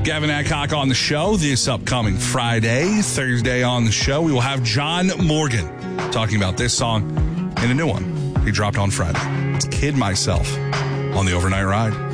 Gavin Adcock on the show this upcoming Friday. Thursday on the show, we will have John Morgan talking about this song and a new one he dropped on Friday. It's Kid Myself on the Overnight Ride.